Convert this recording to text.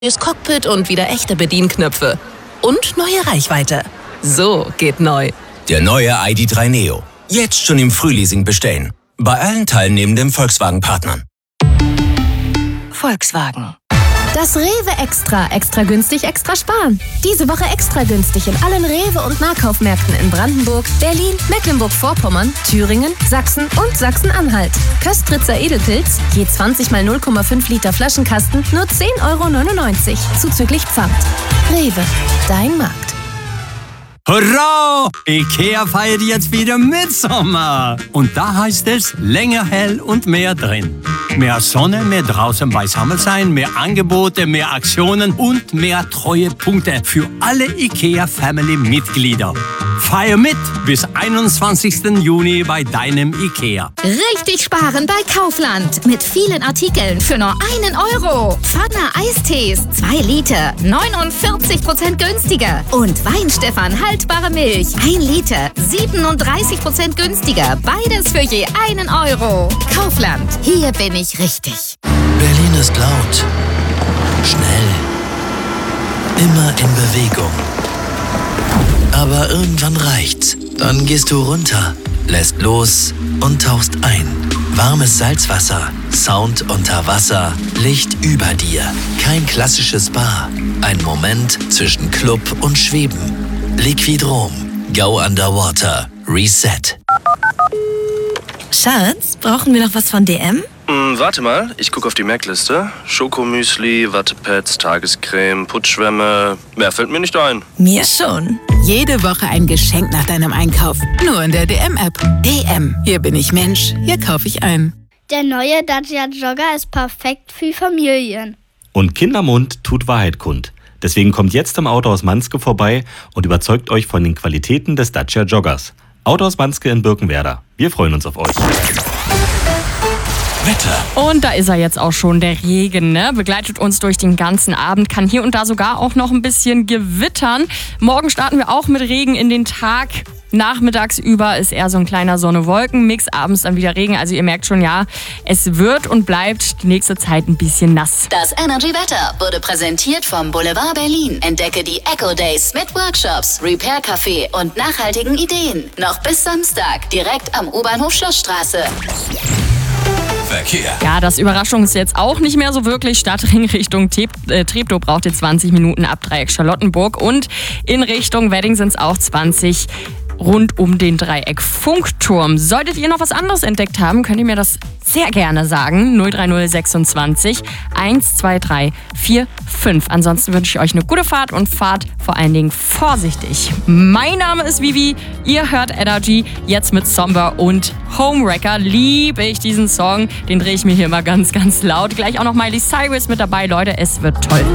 neues Cockpit und wieder echte Bedienknöpfe. Und neue Reichweite. So geht neu. Der neue ID.3 Neo. Jetzt schon im Frühleasing bestellen. Bei allen teilnehmenden Volkswagen-Partnern. Volkswagen. Das Rewe Extra günstig, extra sparen. Diese Woche extra günstig in allen Rewe- und Nahkaufmärkten in Brandenburg, Berlin, Mecklenburg-Vorpommern, Thüringen, Sachsen und Sachsen-Anhalt. Köstritzer Edelpilz, je 20 mal 0,5 Liter Flaschenkasten, nur 10,99 €, zuzüglich Pfand. Rewe, dein Markt. Hurra! IKEA feiert jetzt wieder Mitsommer. Und da heißt es länger hell und mehr drin. Mehr Sonne, mehr draußen beisammen sein, mehr Angebote, mehr Aktionen und mehr Treuepunkte für alle IKEA-Family-Mitglieder. Feier mit bis 21. Juni bei deinem IKEA. Richtig sparen bei Kaufland. Mit vielen Artikeln für nur 1 €. Pfanner Eistees, 2 Liter, 49% günstiger. Und Weinstefan haltbare Milch, 1 Liter, 37% günstiger. Beides für je 1 €. Kaufland, hier bin ich richtig. Berlin ist laut, schnell, immer in Bewegung. Aber irgendwann reicht's. Dann gehst du runter, lässt los und tauchst ein. Warmes Salzwasser, Sound unter Wasser, Licht über dir. Kein klassisches Spa. Ein Moment zwischen Club und Schweben. Liquidrom. Go Underwater. Reset. Schatz, brauchen wir noch was von DM? Warte mal, ich gucke auf die Merkliste. Schokomüsli, Wattepads, Tagescreme, Putzschwämme. Mehr fällt mir nicht ein. Mir schon. Jede Woche ein Geschenk nach deinem Einkauf. Nur in der DM-App. DM. Hier bin ich Mensch. Hier kaufe ich ein. Der neue Dacia Jogger ist perfekt für Familien. Und Kindermund tut Wahrheit kund. Deswegen kommt jetzt im Autohaus Manske vorbei und überzeugt euch von den Qualitäten des Dacia Joggers. Autohaus Manske in Birkenwerder. Wir freuen uns auf euch. Wetter. Und da ist er jetzt auch schon, der Regen, ne? Begleitet uns durch den ganzen Abend, kann hier und da sogar auch noch ein bisschen gewittern. Morgen starten wir auch mit Regen in den Tag. Nachmittags über ist eher so ein kleiner Sonne-Wolken-Mix, abends dann wieder Regen. Also ihr merkt schon, ja, es wird und bleibt die nächste Zeit ein bisschen nass. Das Energy-Wetter wurde präsentiert vom Boulevard Berlin. Entdecke die Eco Days mit Workshops, Repair-Café und nachhaltigen Ideen. Noch bis Samstag, direkt am U-Bahnhof Schlossstraße. Verkehr. Ja, das Überraschung ist jetzt auch nicht mehr so wirklich. Stadtring Richtung Treptow braucht ihr 20 Minuten ab Dreieck Charlottenburg und in Richtung Wedding sind es auch 20 rund um den Dreieck Funkturm. Solltet ihr noch was anderes entdeckt haben, könnt ihr mir das sehr gerne sagen. 03026 123 45. Ansonsten wünsche ich euch eine gute Fahrt und fahrt vor allen Dingen vorsichtig. Mein Name ist Vivi, ihr hört Energy, jetzt mit Somber und Homewrecker. Liebe ich diesen Song, den drehe ich mir hier immer ganz, ganz laut. Gleich auch noch Miley Cyrus mit dabei, Leute, es wird toll.